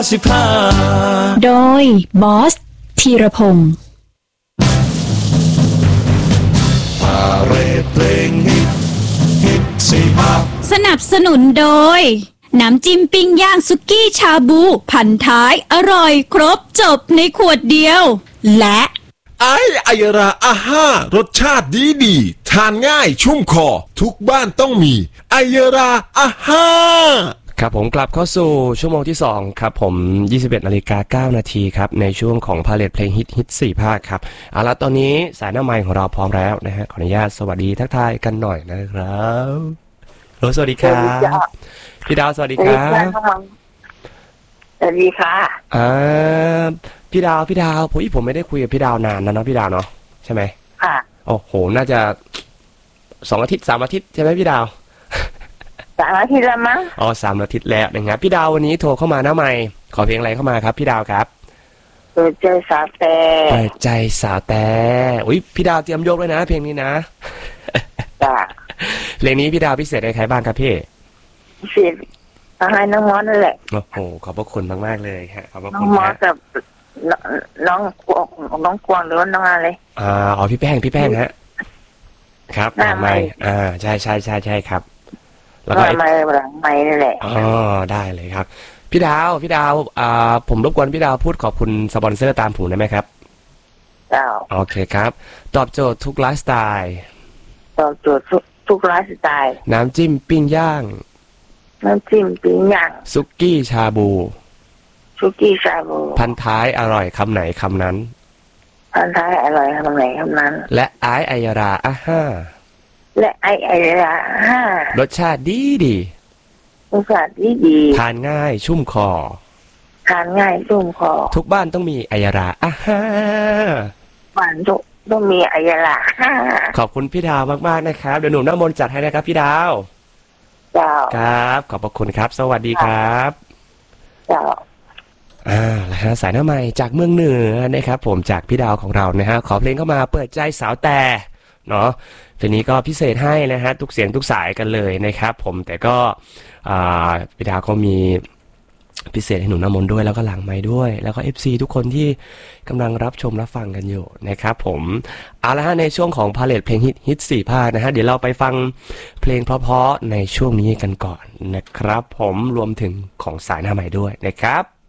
โดยบอสธีรพงศ์พาเรดเพลงฮิตสี่ภาคสนับสนุนโดยน้ำจิ้มปิ้งย่างสุกี้ชาบูพันท้ายอร่อยครบจบในขวดเดียวและไอราอาห้ารสชาติดีทานง่ายชุ่มคอทุกบ้านต้องมีไอราอาห้าครับผมกลับเข้าสู่ชั่วโมงที่2ครับผม 21:09 นาทีครับในช่วงของพาเลทเพลงฮิต4ภาคครับเอาละตอนนี้สายหน้าไมค์ของเราพร้อมแล้วนะฮะขออนุญาตสวัสดีทักทายกันหน่อยนะครับสวัสดีครับพี่ดาวสวัสดีครับสวัสดีค่ะพี่ดาวผมไม่ได้คุยกับพี่ดาวนานแล้วเนาะพี่ดาวเนาะใช่ไหมค่ะโอ้โหน่าจะ2 อาทิตย์3 อาทิตย์ใช่ไหมพี่ดาว 3 อาทิตย์แล้วมั้งอ๋อ3 อาทิตย์แล้วนะครับพี่ดาววันนี้โทรเข้ามาหน้าไมค์ขอเพลงอะไรเข้ามาครับพี่ดาวครับเปิดใจสาวแต่เปิดใจสาวแต่อุ้ยพี่ดาวเตรียมยกเลยนะเพลงนี้นะจ้ะเพลงนี้พี่ดาวพิเศษให้ใครบ้างครับพี่พิเศษให้น้องมอสนั่นแหละโอ้โหขอบพระคุณมากๆเลยฮะขอบพระคุณน้องมอสกับน้องกวางหรือว่าน้องอะไรอ๋อพี่แป้งฮะครับหลังไมค์ใช่ครับแล้วก็ไมค์หลังไมค์นั่นแหละอ๋อได้เลยครับพี่ดาวผมรบกวนพี่ดาวพูดขอบคุณสปอนเซอร์ตามผมได้ไหมครับโอเคครับตอบโจทย์ทุกไลฟ์สไตล์ตอบโจทย์ทุกไลฟ์สไตล์น้ำจิ้มปิ้งย่างสุกี้ชาบูพันท้ายอร่อยคำไหนคำนั้นพันท้ายอร่อยคำไหนคำนั้นและไอราอาห้ารสชาติดีทานง่ายชุ่มคอทุกบ้านต้องมีไอราอาห้าบ้านต้องมีไอราขอบคุณพี่ดาวมากๆนะครับเดี๋ยวหนุ่มน้ำมนต์จัดให้นะครับพี่ดาวครับขอบพระคุณครับสวัสดีครับแล้วฮะสายหน้าใหม่จากเมืองเหนือนะครับผมจากพี่ดาวของเรานะฮะขอเพลงเข้ามาเปิดใจสาวแต่เนาะทีนี้ก็พิเศษให้นะฮะทุกเสียงทุกสายกันเลยนะครับผมแต่ก็พี่ดาวเขามีพิเศษให้หนูน้ำมนต์ด้วยแล้วก็หลังไม้ด้วยแล้วก็ FC ทุกคนที่กำลังรับชมรับฟังกันอยู่นะครับผมเอาละฮะในช่วงของพาเลทเพลงฮิต4ภาคนะฮะเดี๋ยวเราไปฟังเพลงเพราะๆในช่วงนี้กันก่อนนะครับผมรวมถึงของสายหน้าใหม่ด้วยนะครับ